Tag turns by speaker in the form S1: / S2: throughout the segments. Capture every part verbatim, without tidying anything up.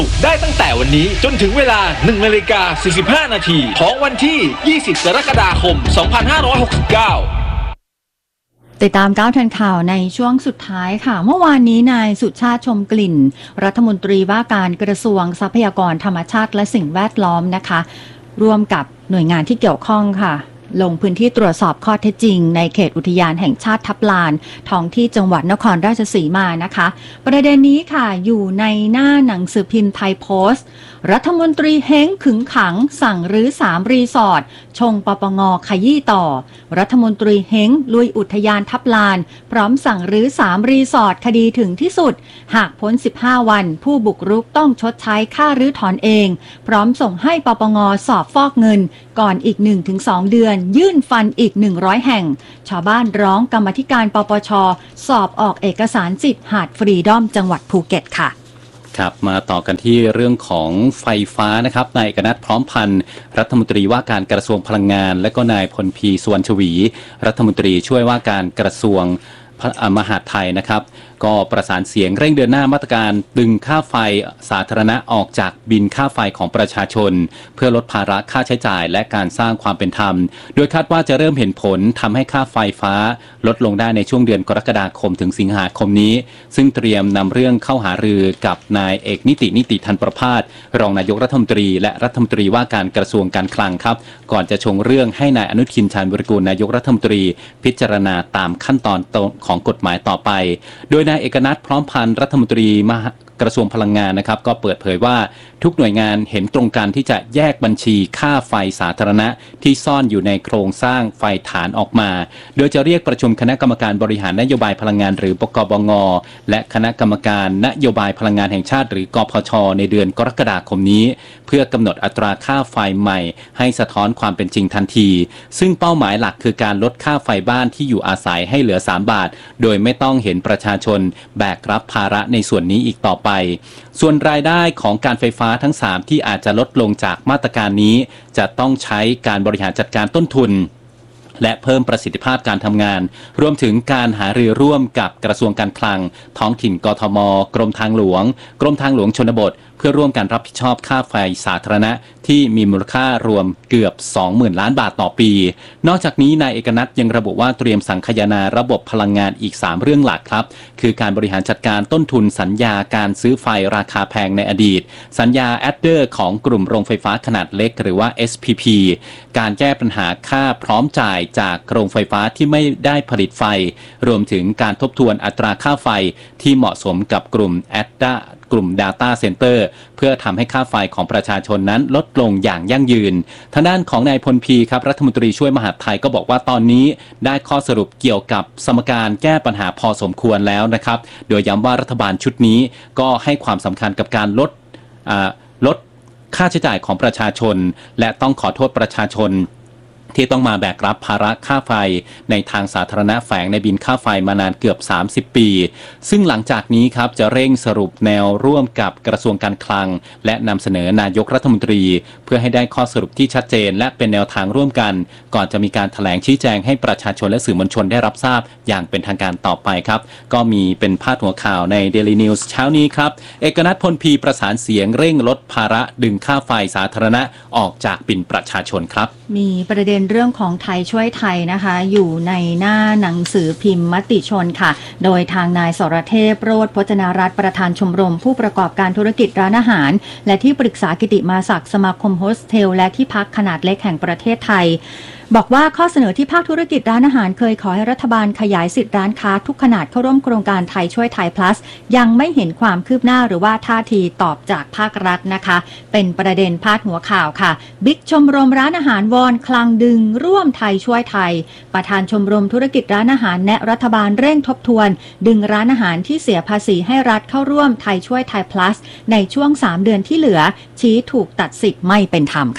S1: ได้ตั้งแต่วันนี้จนถึงเวลา หนึ่งนาฬิกาสี่สิบห้า นาทีของวันที่ ยี่สิบ กรกฎาคม สองพันห้าร้อยหกสิบเก้า
S2: ติดตามก้าวทันข่าวในช่วงสุดท้ายค่ะเมื่อวานนี้นายสุชาติชมกลิ่นรัฐมนตรีว่าการกระทรวงทรัพยากรธรรมชาติและสิ่งแวดล้อมนะคะร่วมกับหน่วยงานที่เกี่ยวข้องค่ะลงพื้นที่ตรวจสอบข้อเท็จจริงในเขตอุทยานแห่งชาติทับลานท้องที่จังหวัดนครราชสีมานะคะประเด็นนี้ค่ะอยู่ในหน้าหนังสือพิมพ์ไทยโพสต์รัฐมนตรีเฮ้งขึงขังสั่งรื้อสามรีสอร์ทชงปปงขยี้ต่อรัฐมนตรีเฮ้งลุยอุทยานทับลานพร้อมสั่งรื้อสามรีสอร์ทคดีถึงที่สุดหากพ้นสิบห้าวันผู้บุกรุกต้องชดใช้ค่ารื้อถอนเองพร้อมส่งให้ปปงสอบฟอกเงินก่อนอีก หนึ่งถึงสอง เดือนยื่นฟันอีกหนึ่งร้อยแห่งชาวบ้านร้องกรรมาธิการปปช.สอบออกเอกสารสิทธิ์หาดฟรีดอมจังหวัดภูเก็ตค่ะ
S3: ครับมาต่อกันที่เรื่องของไฟฟ้านะครับนายเอกนัทพร้อมพันธ์รัฐมนตรีว่าการกระทรวงพลังงานและก็นายพลพีสุวรรณชวีรัฐมนตรีช่วยว่าการกระทรวงมหาดไทยนะครับก็ประสานเสียงเร่งเดินหน้ามาตรการดึงค่าไฟสาธารณะออกจากบินค่าไฟของประชาชนเพื่อลดภาระค่าใช้จ่ายและการสร้างความเป็นธรรมโดยคาดว่าจะเริ่มเห็นผลทำให้ค่าไฟฟ้าลดลงได้ในช่วงเดือนกรกฎาคมถึงสิงหาคมนี้ซึ่งเตรียมนำเรื่องเข้าหารือกับนายเอกนิตินิติทันประภาสรองนายกรัฐมนตรีและรัฐมนตรีว่าการกระทรวงการคลังครับก่อนจะชงเรื่องให้นายอนุทินชาญวิรากูลนายกรัฐมนตรีพิจารณาตามขั้นตอนของกฎหมายต่อไปโดยนายเอกนัทพร้อมพันธ์รัฐมนตรีมหากระทรวงพลังงานนะครับก็เปิดเผยว่าทุกหน่วยงานเห็นตรงกันที่จะแยกบัญชีค่าไฟสาธารณะที่ซ่อนอยู่ในโครงสร้างไฟฐานออกมาโดยจะเรียกประชุมคณะกรรมการบริหารนโยบายพลังงานหรือปกบงและคณะกรรมการนโยบายพลังงานแห่งชาติหรือกพชในเดือนกรกฎาคมนี้เพื่อกำหนดอัตราค่าไฟใหม่ให้สะท้อนความเป็นจริงทันทีซึ่งเป้าหมายหลักคือการลดค่าไฟบ้านที่อยู่อาศัยให้เหลือสามบาทโดยไม่ต้องเห็นประชาชนแบกรับภาระในส่วนนี้อีกต่อไปส่วนรายได้ของการไฟฟ้าทั้งสามที่อาจจะลดลงจากมาตรการนี้จะต้องใช้การบริหารจัดการต้นทุนและเพิ่มประสิทธิภาพการทำงานรวมถึงการหารือร่วมกับกระทรวงการคลังท้องถิ่นกทมกรมทางหลวงกรมทางหลวงชนบทเพื่อร่วมกันรับผิดชอบค่าไฟสาธารณะที่มีมูลค่ารวมเกือบ สองหมื่น ล้านบาทต่อปีนอกจากนี้นายเอกนัทยังระบุว่าเตรียมสังคายนาระบบพลังงานอีกสามเรื่องหลักครับคือการบริหารจัดการต้นทุนสัญญาการซื้อไฟราคาแพงในอดีตสัญญาแอดเดอร์ของกลุ่มโรงไฟฟ้าขนาดเล็กหรือว่า เอส พี พี การแก้ปัญหาค่าพร้อมจ่ายจากโรงไฟฟ้าที่ไม่ได้ผลิตไฟรวมถึงการทบทวนอัตราค่าไฟที่เหมาะสมกับกลุ่มแอดดากลุ่ม Data Center เพื่อทำให้ค่าไฟของประชาชนนั้นลดลงอย่างยั่งยืนทางด้านของนายพลพีครับรัฐมนตรีช่วยมหาดไทยก็บอกว่าตอนนี้ได้ข้อสรุปเกี่ยวกับสมการแก้ปัญหาพอสมควรแล้วนะครับโดยย้ำว่ารัฐบาลชุดนี้ก็ให้ความสำคัญกับการลดลดค่าใช้จ่ายของประชาชนและต้องขอโทษประชาชนที่ต้องมาแบกรับภาระค่าไฟในทางสาธารณะแฝงในบินค่าไฟมานานเกือบสามสิบปีซึ่งหลังจากนี้ครับจะเร่งสรุปแนวร่วมกับกระทรวงการคลังและนำเสนอนายกรัฐมนตรีเพื่อให้ได้ข้อสรุปที่ชัดเจนและเป็นแนวทางร่วมกันก่อนจะมีการแถลงชี้แจงให้ประชาชนและสื่อมวลชนได้รับทราบอย่างเป็นทางการต่อไปครับก็มีเป็นพาดหัวข่าวใน Daily News เช้านี้ครับเอกนัทพลพีประสานเสียงเร่งลดภาระดึงค่าไฟสาธารณะออกจากบินประชาชนครับ
S2: มีประเด็นเรื่องของไทยช่วยไทยนะคะอยู่ในหน้าหนังสือพิมพ์มติชนค่ะโดยทางนายสรเทพโรจน์พจนารัตน์ประธานชมรมผู้ประกอบการธุรกิจร้านอาหารและที่ปรึกษากิติมาศักดิ์สมาคมโฮสเทลและที่พักขนาดเล็กแห่งประเทศไทยบอกว่าข้อเสนอที่ภาคธุรกิจร้านอาหารเคยขอให้รัฐบาลขยายสิทธิร้านค้าทุกขนาดเข้าร่วมโครงการไทยช่วยไทย plus ยังไม่เห็นความคืบหน้าหรือว่าท่าทีตอบจากภาครัฐนะคะเป็นประเด็นพาดหัวข่าวค่ะบิ๊กชมรมร้านอาหารวอนคลังดึงร่วมไทยช่วยไทยประธานชมรมธุรกิจร้านอาหารแนะรัฐบาลเร่งทบทวนดึงร้านอาหารที่เสียภาษีให้รัฐเข้าร่วมไทยช่วยไทย plus ในช่วงสามเดือนที่เหลือชี้ถูกตัดสิทธิ์ไม่เป็นธรรมค่ะ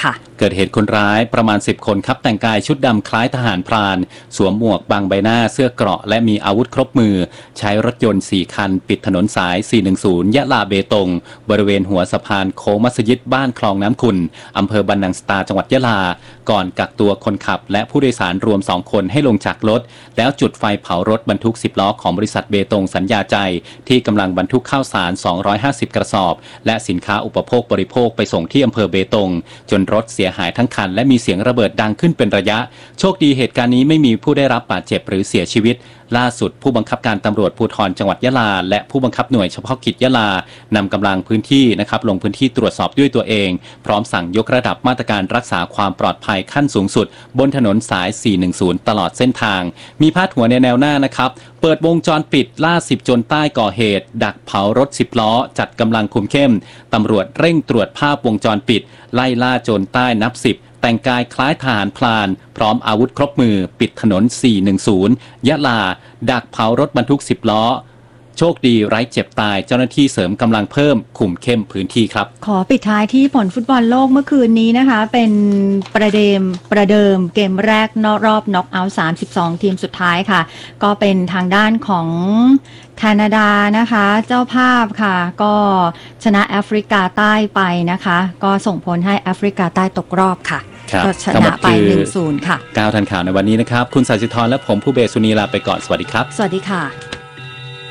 S3: เกิดเหตุคนร้ายประมาณสิบคนครับแต่งกายชุดดำคล้ายทหารพรานสวมหมวกบังใบหน้าเสื้อเกราะและมีอาวุธครบมือใช้รถยนต์สี่คันปิดถนนสายสี่หนึ่งศูนย์ยะลาเบตงบริเวณหัวสะพานโค้งมัสยิดบ้านคลองน้ำขุ่นอำเภอบันนังสตาจังหวัดยะลาก่อนกักตัวคนขับและผู้โดยสารรวมสองคนให้ลงจากรถแล้วจุดไฟเผารถบรรทุกสิบล้อของบริษัทเบตงสัญญาใจที่กำลังบรรทุกข้าวสารสองร้อยห้าสิบกระสอบและสินค้าอุปโภคบริโภคไปส่งที่อำเภอเบตงจนรถเสียหายทั้งคันและมีเสียงระเบิดดังขึ้นเป็นระยะโชคดีเหตุการณ์นี้ไม่มีผู้ได้รับบาดเจ็บหรือเสียชีวิตล่าสุดผู้บังคับการตำรวจภูธรจังหวัดยะลาและผู้บังคับหน่วยเฉพาะกิจยะลานำกำลังพื้นที่นะครับลงพื้นที่ตรวจสอบด้วยตัวเองพร้อมสั่งยกระดับมาตรการรักษาความปลอดภัยขั้นสูงสุดบนถนนสายสี่หนึ่งศูนย์ตลอดเส้นทางมีพาดหัวในแนวหน้านะครับเปิดวงจรปิดล่าสิบโจรใต้ก่อเหตุดักเผารถสิบล้อจัดกำลังคุมเข้มตำรวจเร่งตรวจภาพวงจรปิดไล่ล่าโจรใต้นับสิบแต่งกายคล้ายทหารพลานพร้อมอาวุธครบมือปิดถนนสี่หนึ่งศูนย์ยะลาดักเผารถบรรทุกสิบล้อโชคดีไร้เจ็บตายเจ้าหน้าที่เสริมกำลังเพิ่มคุมเข้มพื้นที่ครับ
S2: ขอปิดท้ายที่ผลฟุตบอลโลกเมื่อคืนนี้นะคะเป็นประเดิมประเดิมเกมแรกนอกรอบน็อกเอาท์สามสิบสองทีมสุดท้ายค่ะก็เป็นทางด้านของแคนาดานะคะเจ้าภาพค่ะก็ชนะแอฟริกาใต้ไปนะคะก็ส่งผลให้แอฟริกาใต้ตกรอบค่ะก็ชนะไป หนึ่งศูนย์ ค่ะ
S3: ก้าวทันข่าวในวันนี้นะครับคุณสายสิทธรและผมผู้เบสุนีลาไปก่อนสวัสดีครับ
S2: สวัสดีค่ะ